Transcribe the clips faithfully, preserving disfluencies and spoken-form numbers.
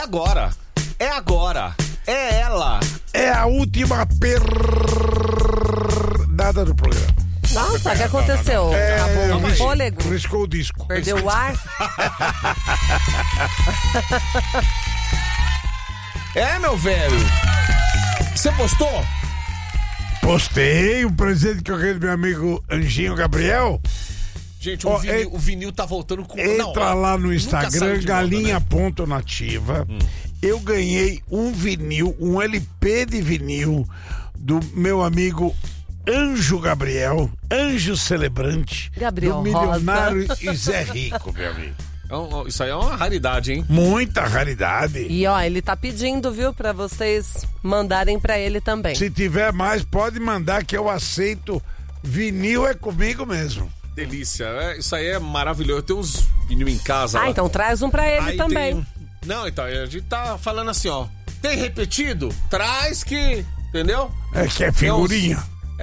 agora. É agora. É ela. É a última pernada do programa. Nossa, o que aconteceu? É, Acabou o ris- fôlego? Riscou o disco. Perdeu o ar? É, meu velho. Você postou? Postei o presente que eu ganhei do meu amigo Anjinho Gabriel. Gente, o, Ó, vinil, é- o vinil tá voltando com... Entra Não, ó, lá no nunca Instagram, saiu de moda, né? galinha.nativa. Hum. Eu ganhei um vinil, um L P de vinil do meu amigo Anjo Gabriel, Anjo Celebrante, Gabriel do Milionário e Zé Rico, meu amigo. É um- Isso aí é uma raridade, hein? Muita raridade. E ó, ele tá pedindo, viu, pra vocês mandarem pra ele também. Se tiver mais, pode mandar que eu aceito. Vinil é comigo mesmo. Delícia. É, isso aí é maravilhoso. Eu tenho uns vinil em casa. Ah, lá. então traz um pra ele Aí também. tem- Não, então, a gente tá falando assim, ó. Tem repetido? Traz que... Entendeu? É que é figurinha.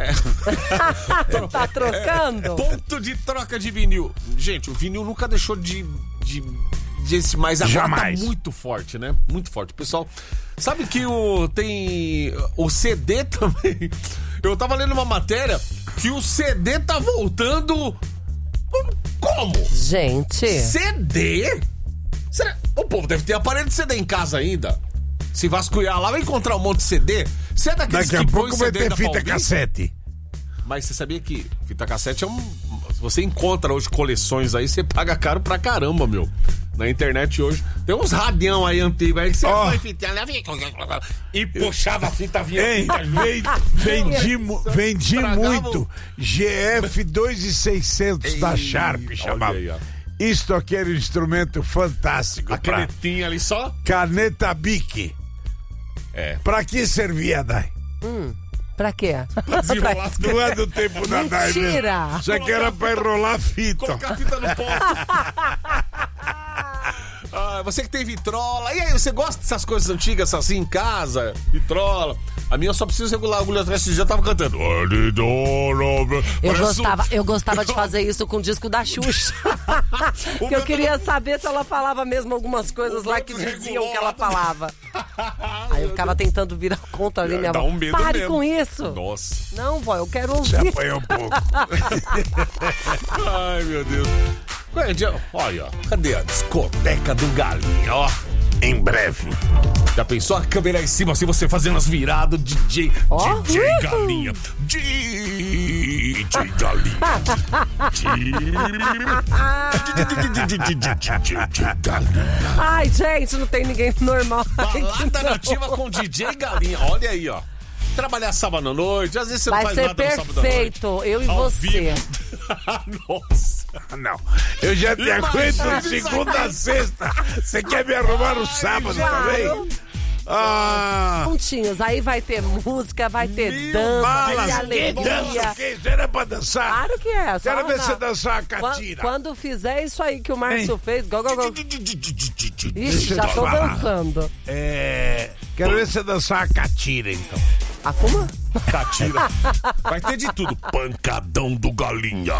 Tá trocando? Ponto de troca de vinil. Gente, o vinil nunca deixou de... de, de esse, mas agora Jamais. tá muito forte, né? Muito forte. Pessoal, sabe que o... tem... o C D também... Eu tava lendo uma matéria que o C D tá voltando... Como? Gente, C D? Será? O povo deve ter aparelho de C D em casa ainda. Se vasculhar lá, vai encontrar um monte de C D. Você é daqueles Daqui a que põe pouco o vai C D ter ainda pra fita ouvir? cassete. Mas você sabia que fita cassete é um... Você encontra hoje coleções aí, você paga caro pra caramba, meu. Na internet hoje. Tem uns radião aí antigos aí que você Ó. põe fita e puxava a fita, vinha Ei, fita junto. ven- vendi, mu- vendi Estragava muito G F dois mil e seiscentos da Ei, Sharp, olha chamava. aí, ó. Isto aqui era um instrumento fantástico. A Pra canetinha ali só. caneta Bic. É. Pra que servia, Dai? pra quê? Desenrolar Não é do tempo da Dai, né? Mentira! Isso aqui era pra enrolar fita. Colocar a fita no pote. Ah, você que tem vitrola. E aí, você gosta dessas coisas antigas assim em casa? Vitrola. A minha eu só preciso regular a agulha atrás. Você já tava cantando. Eu Parece gostava, um- eu gostava de fazer isso com o disco da Xuxa. Porque eu queria saber se ela falava mesmo algumas coisas lá que diziam que ela falava. Aí eu ficava tentando virar contra ali, minha Dá avó. um medo Pare mesmo. com isso. Nossa. Não, vó, eu quero Você ouvir. apanhou um pouco. Ai, meu Deus. Olha, cadê a discoteca do Galinha, ó? Em breve. Já pensou a câmera em cima, assim, você fazendo as viradas, D J, Ó, D J uhul. Galinha, D J Galinha, D J Galinha. Ai, gente, não tem ninguém normal. Balada nativa com D J Galinha, olha aí, ó. Trabalhar sábado à noite, às vezes você não Vai faz ser nada no sábado à noite. perfeito, eu e Ao você. vivo. Nossa. Não, eu já te Imagina aguento de isso segunda aí. a sexta. Você quer me arrumar no sábado também? Ah, Pontinhos, aí vai ter música, vai ter Mil dança, vai ter balas, que alegria. dança, que isso era pra dançar. Claro que é. só Quero ver na- você dançar a Quan- catira. Quando fizer isso aí que o Márcio Hein? fez, go, go, go. Ixi, Deixa já eu te tô falar. dançando. É, quero ver você dançar a catira, então. A como? Catira. Vai ter de tudo. Pancadão do Galinha.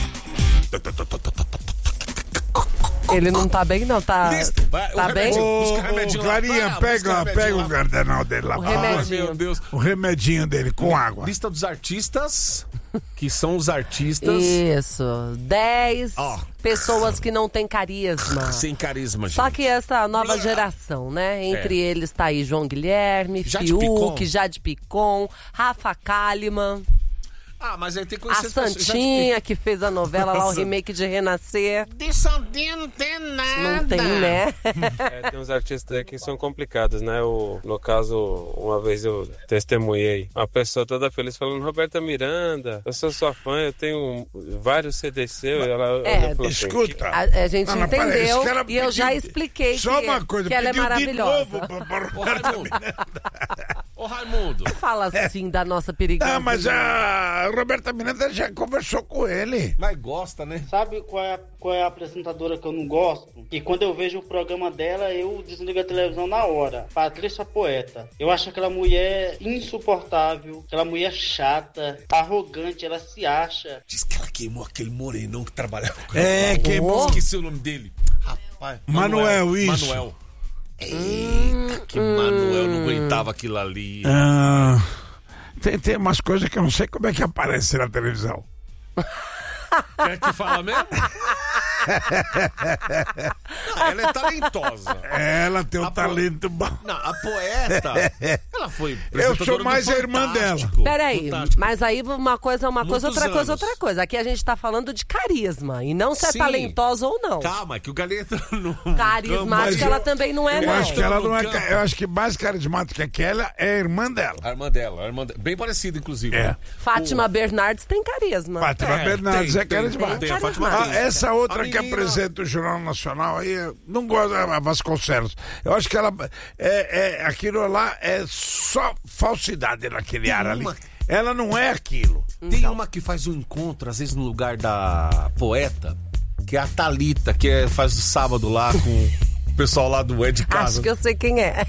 Ele não tá bem, não. Tá, Lista. Vai, o tá bem? remedinho. Ô, Busca ô, remedinho lá. Clarinha, Vai, pega, busca remedinho pega lá. o cardenal dele lá. O pra remedinho. Ai, meu Deus. O remedinho dele com água. Lista dos artistas, que são os artistas Isso. Dez Ó. pessoas que não têm carisma. sem carisma, gente. Só que essa nova geração, né? Entre É. eles tá aí João Guilherme, Jade Fiuk, Picon. Jade Picon, Rafa Kalimann, Ah, mas aí tem que a conhecer... as pessoas. Santinha, que fez a novela lá, o remake de Renascer. De Santinha não tem nada. Não tem, né? É, tem uns artistas aí que são complicados, né? O, no caso, uma vez eu testemunhei uma pessoa toda feliz falando: Roberta Miranda, eu sou sua fã, eu tenho vários C D seu. E ela É, olhou e falou assim, Escuta. A, a gente Não, não, pera, entendeu esse cara e eu já pediu- expliquei Só que, uma coisa, que ela é pediu de maravilhosa. novo pra- pra Ô, Roberta Raimundo. Miranda. Ô, Raimundo. Fala assim da nossa perigosa. Ah, mas a Roberta Miranda já conversou com ele. Mas gosta, né? Sabe qual é, a, qual é a apresentadora que eu não gosto? E quando eu vejo o programa dela, eu desligo a televisão na hora. Patrícia Poeta. Eu acho aquela mulher insuportável, aquela mulher chata, arrogante, ela se acha. Diz que ela queimou aquele morenão que trabalhava com É, ela. queimou. Esqueci o nome dele. Rapaz. Manuel, isso. Manuel. Eita, que Manuel não aguentava aquilo ali. Ah, tem, tem umas coisas que eu não sei como é que aparece na televisão. Quer que fala mesmo? Não, ela é talentosa. Ela tem um A po- talento bom. Não, a poeta, ela foi Eu sou apresentadora mais do a irmã dela. Fantástico. Peraí, Fantástico. mas aí uma coisa é uma coisa, Muitos outra coisa é anos. outra coisa. Aqui a gente tá falando de carisma e não se é Sim. talentosa ou não. Calma, que o Galinha entra no... Carismática Mas ela eu- também não é, Eu não. acho que ela não é. No campo. Eu acho que mais carismática que ela é a irmã dela. A irmã dela, a irmã dela. Bem parecida, inclusive. É. né? Fátima Bernardes tem carisma. Fátima É, Bernardes tem, é tem, carismática. tem, a Fátima Ah, tem. essa outra A que menina- apresenta o Jornal Nacional aí, eu não gosto da Vasconcelos. Eu acho que ela. É, é, aquilo lá é só falsidade naquele ar ali. uma- Ela não é aquilo. Tem uma que faz um encontro, às vezes no lugar da poeta, que é a Thalita, que é- faz o sábado lá com o pessoal lá do É de Casa. Acho que eu sei quem é.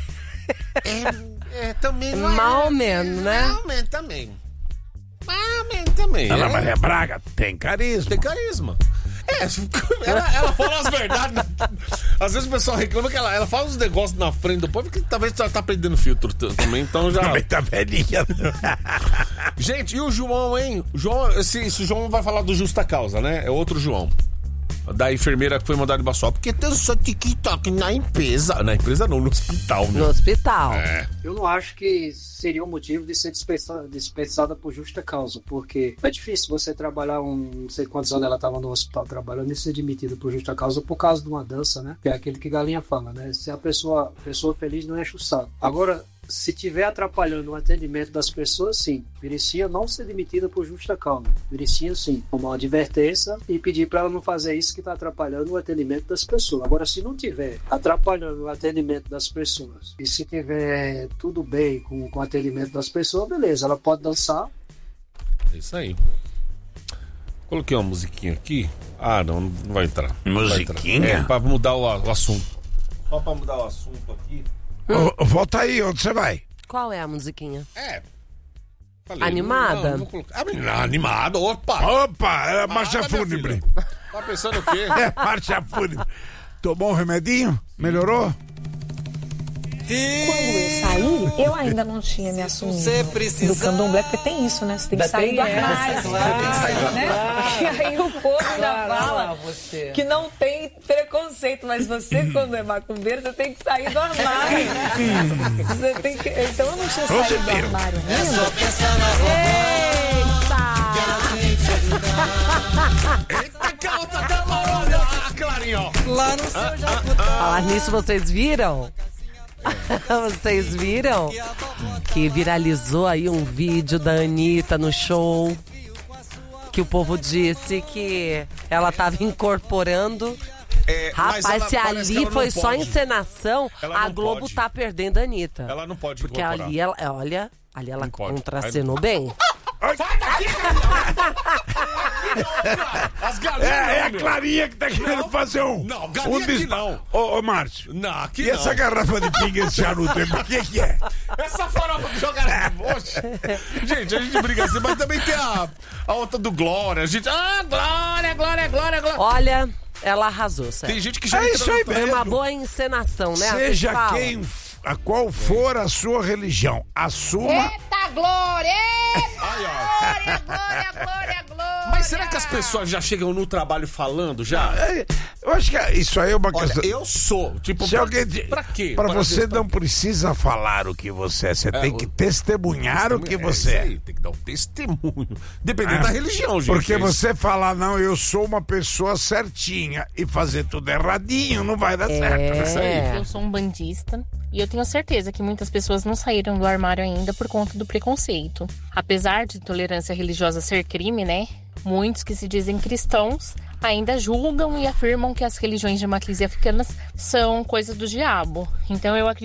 É, é também não é- Mal menos, né? Mal menos também. Mal menos também. Ana É. Maria Braga tem carisma. Tem carisma. É, ela, ela fala as verdades. né? Às vezes o pessoal reclama que ela, ela fala uns negócios na frente do povo que talvez ela tá perdendo filtro t- também, então já... Também tá velhinha. Gente, e o João, hein? O João, esse, esse João vai falar do Justa Causa, né? É outro João. Da enfermeira que foi mandada de Baçoar. Porque tem só TikTok na empresa. Na empresa não, no hospital, né? No hospital. É. Eu não acho que seria um motivo de ser dispensada, dispensada por justa causa, porque é difícil você trabalhar um, não sei quantos anos ela estava no hospital trabalhando e ser demitida por justa causa por causa de uma dança, né? Que é aquele que Galinha fala, né? Se a pessoa, pessoa feliz não enche o saco. Agora, se tiver atrapalhando o atendimento das pessoas, sim, merecia não ser demitida por justa causa. Merecia, sim, tomar uma advertência e pedir para ela não fazer isso que está atrapalhando o atendimento das pessoas. Agora, se não tiver atrapalhando o atendimento das pessoas e se tiver tudo bem com, com o atendimento das pessoas, beleza, ela pode dançar. É isso aí. Coloquei uma musiquinha aqui. Ah, não, não vai entrar. Não vai entrar. Musiquinha? É, pra mudar o, o assunto. Só pra mudar o assunto aqui. Ô, volta aí, onde você vai? Qual é a musiquinha? É. Animada? Não, vou colocar. Ah, animada, opa! Opa, é marcha Nada, minha fúnebre. filha. Tá pensando o quê? É marcha fúnebre. Tomou um remedinho? Melhorou? Quando eu saí, eu ainda não tinha me assumido do candomblé, porque tem isso, né? Você tem que sair do armário. Né? E aí o povo ainda fala que não tem preconceito, mas você, quando é macumbeiro, você tem que sair do armário. Você tem que... Então eu não tinha saído do armário ainda. Eita, que a outra demorou, olha lá, Clarinha, ó. Lá no seu já... Falar nisso, vocês viram? Vocês viram que viralizou aí um vídeo da Anitta no show, que o povo disse que ela tava incorporando. É, mas Rapaz, ela- se parece que ali ela foi não só pode. encenação, Ela a não Globo pode. tá perdendo a Anitta. Ela não pode Porque incorporar. ali ela, olha, ali ela Não pode. contracenou bem. As galinhas É, é a não, meu. Clarinha que tá querendo fazer um. Não, galinha um aqui dis- não. Ô, ô, Márcio. Não, aqui E não. essa garrafa de pinga, esse charuto aí, por que que é? Essa farofa que jogaram aqui, oxe. Gente, a gente briga assim, mas também tem a, a outra do Glória. A gente, ah, Glória, Glória, Glória, Glória. Olha, ela arrasou, sério. Tem gente que já É entra isso aí no- Foi uma mesmo. boa encenação, né? Seja Vocês falam. quem, a qual for a sua religião, assuma. Eita glória! Eita Ai, ó. glória, glória, glória, glória! Mas será que as pessoas já chegam no trabalho falando já? É, Eu acho que isso aí é uma Olha, questão. eu sou. Tipo, Se pra, alguém te- pra quê? Pra Pra você gestar- não precisa falar o que você é, você tem o- que testemunhar o que É você isso é. aí, tem que dar um testemunho. Dependendo da religião, gente. Porque é isso. você falar, não, eu sou uma pessoa certinha e fazer tudo erradinho, não vai dar certo. Isso aí. É. Eu sou um bandista e eu tenho certeza que muitas pessoas não saíram do armário ainda por conta do preconceito. Apesar de tolerância religiosa ser crime, né? Muitos que se dizem cristãos ainda julgam e afirmam que as religiões de matriz africanas são coisas do diabo. Então eu acredito